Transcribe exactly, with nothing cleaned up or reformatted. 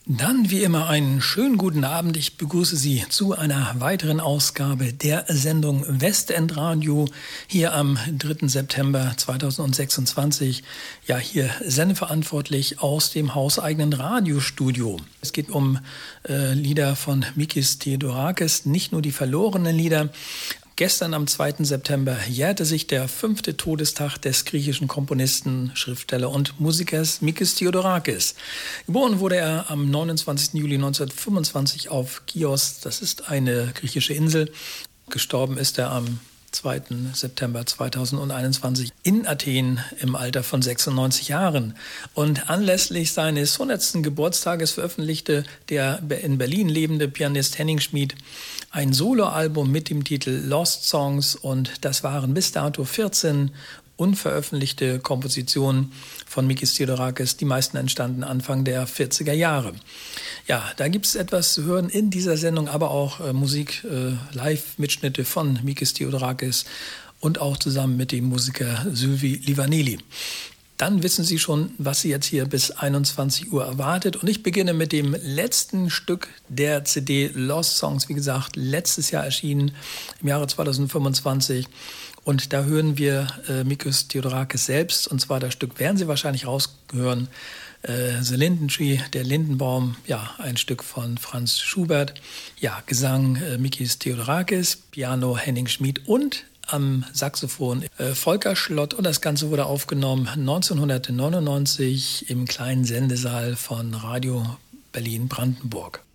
Dann wie immer einen schönen guten Abend. Ich begrüße Sie zu einer weiteren Ausgabe der Sendung Westendradio hier am dritten September zweitausendsechsundzwanzig. Ja, hier sendeverantwortlich aus dem hauseigenen Radiostudio. Es geht um äh, Lieder von Mikis Theodorakis, nicht nur die verlorenen Lieder. Gestern am zweiten September jährte sich der fünfte Todestag des griechischen Komponisten, Schriftsteller und Musikers Mikis Theodorakis. Geboren wurde er am neunundzwanzigsten Juli neunzehnhundertfünfundzwanzig auf Chios, das ist eine griechische Insel. Gestorben ist er am zweiten September zweitausendeinundzwanzig in Athen im Alter von sechsundneunzig Jahren. Und anlässlich seines hundertsten Geburtstages veröffentlichte der in Berlin lebende Pianist Henning Schmid ein Soloalbum mit dem Titel Lost Songs, und das waren bis dato vierzehn unveröffentlichte Kompositionen von Mikis Theodorakis. Die meisten entstanden Anfang der vierziger Jahre. Ja, da gibt es etwas zu hören in dieser Sendung, aber auch äh, Musik, äh, Live-Mitschnitte von Mikis Theodorakis und auch zusammen mit dem Musiker Sylvie Livaneli. Dann wissen Sie schon, was Sie jetzt hier bis einundzwanzig Uhr erwartet. Und ich beginne mit dem letzten Stück der C D Lost Songs. Wie gesagt, letztes Jahr erschienen, im Jahre zweitausendfünfundzwanzig. Und da hören wir äh, Mikis Theodorakis selbst. Und zwar das Stück werden Sie wahrscheinlich rausgehören. Äh, The Linden Tree, der Lindenbaum. Ja, ein Stück von Franz Schubert. Ja, Gesang äh, Mikis Theodorakis, Piano Henning Schmid und am Saxophon äh, Volker Schlott, und das Ganze wurde aufgenommen neunzehnhundertneunundneunzig im kleinen Sendesaal von Radio Berlin-Brandenburg.